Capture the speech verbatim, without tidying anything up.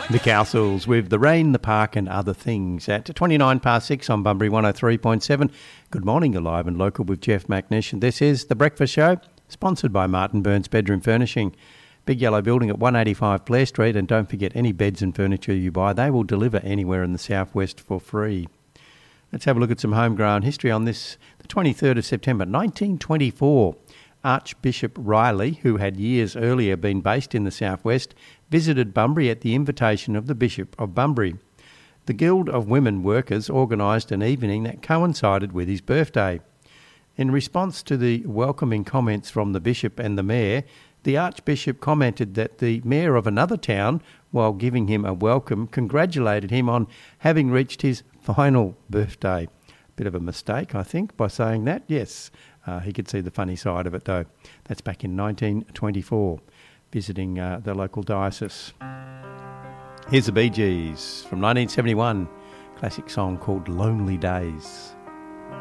The Castles with The Rain, The Park and Other Things at twenty-nine past six on Bunbury one oh three point seven. Good morning, you're live and local with Jeff McNish, and this is The Breakfast Show, sponsored by Martin Burns Bedroom Furnishing. Big Yellow Building at one eighty-five Blair Street, and don't forget, any beds and furniture you buy, they will deliver anywhere in the southwest for free. Let's have a look at some homegrown history on this, the twenty-third of September nineteen twenty-four. Archbishop Riley, who had years earlier been based in the southwest, visited Bunbury at the invitation of the Bishop of Bunbury. The Guild of Women Workers organised an evening that coincided with his birthday. In response to the welcoming comments from the Bishop and the Mayor, the Archbishop commented that the Mayor of another town, while giving him a welcome, congratulated him on having reached his final birthday. Bit of a mistake, I think, by saying that. Yes, uh, he could see the funny side of it, though. That's back in nineteen twenty-four, visiting uh, the local diocese. Here's the Bee Gees from nineteen seventy-one, classic song called Lonely Days.